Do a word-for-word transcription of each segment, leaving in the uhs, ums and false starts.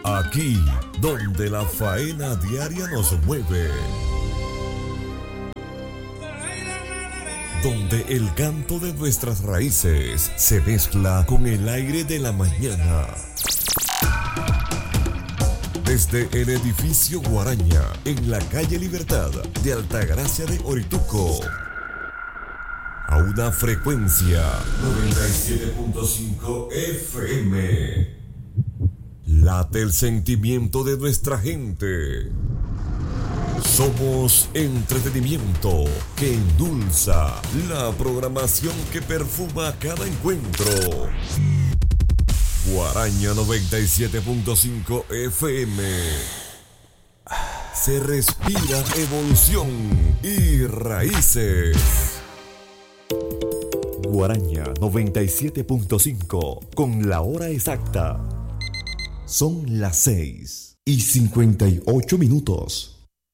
Aquí, donde la faena diaria nos mueve. Donde el canto de nuestras raíces se mezcla con el aire de la mañana. Desde el edificio Guaraña, en la calle Libertad de Altagracia de Orituco, a una frecuencia noventa y siete punto cinco F M. Late el sentimiento de nuestra gente. Somos entretenimiento que endulza la programación que perfuma cada encuentro. Guaraña noventa y siete punto cinco F M. Se respira evolución y raíces. Guaraña noventa y siete punto cinco, con la hora exacta. Son las seis y cincuenta y ocho minutos.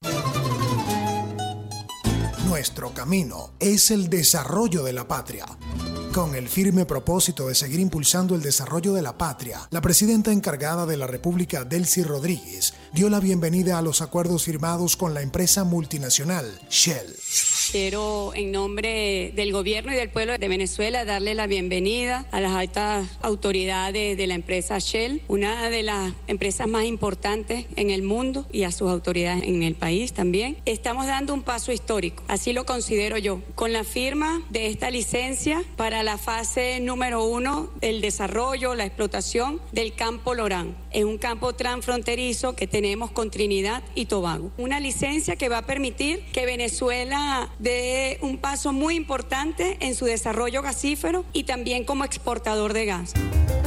Nuestro camino es el desarrollo de la patria. Con el firme propósito de seguir impulsando el desarrollo de la patria, la presidenta encargada de la República, Delcy Rodríguez, dio la bienvenida a los acuerdos firmados con la empresa multinacional Shell. Quiero, en nombre del gobierno y del pueblo de Venezuela, darle la bienvenida a las altas autoridades de la empresa Shell, una de las empresas más importantes en el mundo, y a sus autoridades en el país también. Estamos dando un paso histórico, así lo considero yo, con la firma de esta licencia para la fase número uno del desarrollo, la explotación del campo Lorán. Es un campo transfronterizo que tenemos con Trinidad y Tobago. Una licencia que va a permitir que Venezuela dé un paso muy importante en su desarrollo gasífero y también como exportador de gas.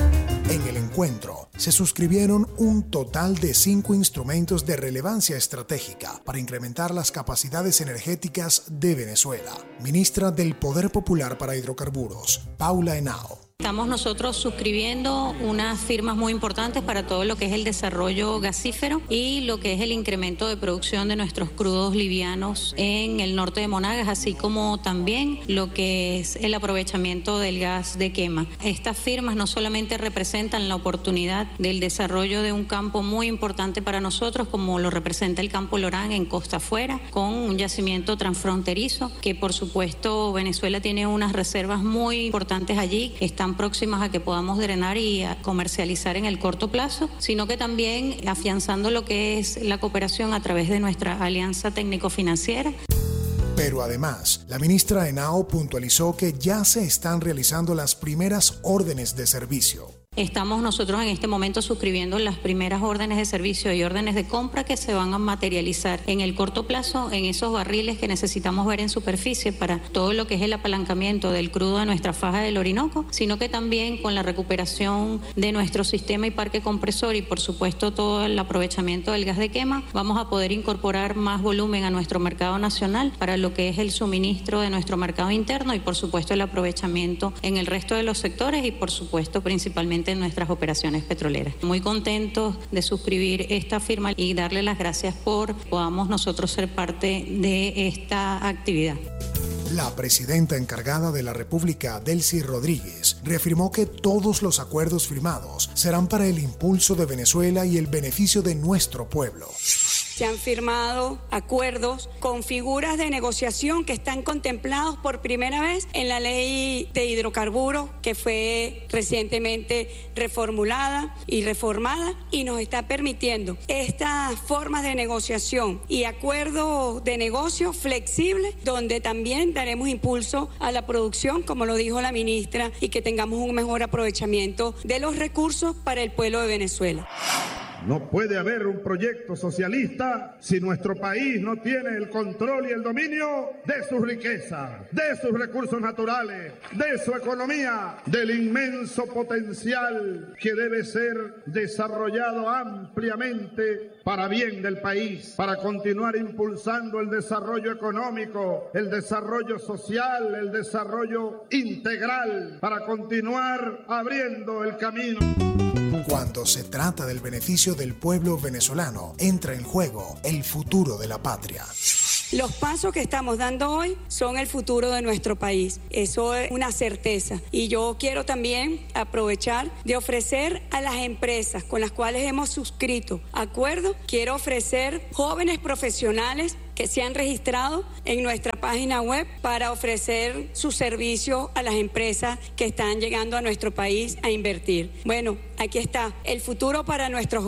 En el encuentro se suscribieron un total de cinco instrumentos de relevancia estratégica para incrementar las capacidades energéticas de Venezuela. Ministra del Poder Popular para Hidrocarburos, Paula Henao. Estamos nosotros suscribiendo unas firmas muy importantes para todo lo que es el desarrollo gasífero y lo que es el incremento de producción de nuestros crudos livianos en el norte de Monagas, así como también lo que es el aprovechamiento del gas de quema. Estas firmas no solamente representan la oportunidad del desarrollo de un campo muy importante para nosotros, como lo representa el campo Lorán en Costa Afuera, con un yacimiento transfronterizo, que por supuesto Venezuela tiene unas reservas muy importantes allí, están próximas a que podamos drenar y a comercializar en el corto plazo, sino que también afianzando lo que es la cooperación a través de nuestra alianza técnico-financiera. Pero además, la ministra Henao puntualizó que ya se están realizando las primeras órdenes de servicio. Estamos nosotros en este momento suscribiendo las primeras órdenes de servicio y órdenes de compra que se van a materializar en el corto plazo en esos barriles que necesitamos ver en superficie para todo lo que es el apalancamiento del crudo de nuestra faja del Orinoco, sino que también con la recuperación de nuestro sistema y parque compresor y por supuesto todo el aprovechamiento del gas de quema, vamos a poder incorporar más volumen a nuestro mercado nacional para lo que es el suministro de nuestro mercado interno y por supuesto el aprovechamiento en el resto de los sectores y por supuesto principalmente en nuestras operaciones petroleras. Muy contentos de suscribir esta firma y darle las gracias por podamos nosotros ser parte de esta actividad. La presidenta encargada de la República, Delcy Rodríguez, reafirmó que todos los acuerdos firmados serán para el impulso de Venezuela y el beneficio de nuestro pueblo. Se han firmado acuerdos con figuras de negociación que están contemplados por primera vez en la ley de hidrocarburos que fue recientemente reformulada y reformada y nos está permitiendo estas formas de negociación y acuerdos de negocio flexibles donde también daremos impulso a la producción, como lo dijo la ministra, y que tengamos un mejor aprovechamiento de los recursos para el pueblo de Venezuela. No puede haber un proyecto socialista si nuestro país no tiene el control y el dominio de sus riquezas, de sus recursos naturales, de su economía, del inmenso potencial que debe ser desarrollado ampliamente para bien del país, para continuar impulsando el desarrollo económico, el desarrollo social, el desarrollo integral, para continuar abriendo el camino. Cuando se trata del beneficio del pueblo venezolano, entra en juego el futuro de la patria. Los pasos que estamos dando hoy son el futuro de nuestro país. Eso es una certeza. Y yo quiero también aprovechar de ofrecer a las empresas con las cuales hemos suscrito acuerdos, quiero ofrecer jóvenes profesionales que se han registrado en nuestra página web para ofrecer su servicio a las empresas que están llegando a nuestro país a invertir. Bueno, aquí está el futuro para nuestros